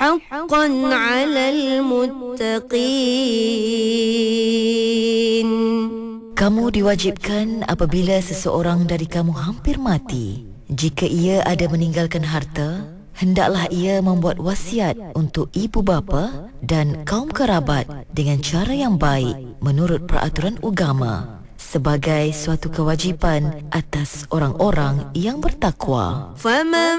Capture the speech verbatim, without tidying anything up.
حقا على المتقين. Kamu diwajibkan apabila seseorang dari kamu hampir mati, jika ia ada meninggalkan harta, hendaklah ia membuat wasiat untuk ibu bapa dan kaum kerabat dengan cara yang baik menurut peraturan agama, sebagai suatu kewajipan atas orang-orang yang bertakwa. فمن